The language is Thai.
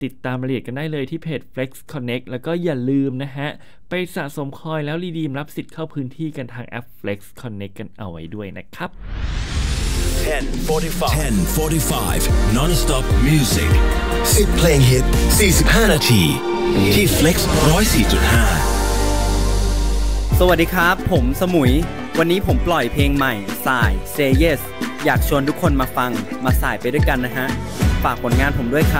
ติดตามรายละเอียดกันได้เลยที่เพจ Flex Connect แล้วก็อย่าลืมนะฮะไปสะสมคอยแล้วรีดีมรับสิทธิ์เข้าพื้นที่กันทางแอป Flex Connect กันเอาไว้ด้วยนะครับ 10:45 Non-stop music 10 เพลงฮิต45 นาทีที่ Flex 104.5 สวัสดีครับผมสมุยวันนี้ผมปล่อยเพลงใหม่สาย Say Yes อยากชวนทุกคนมาฟังมาสายไปด้วยกันนะฮะฝากผลงานผมด้วยครับ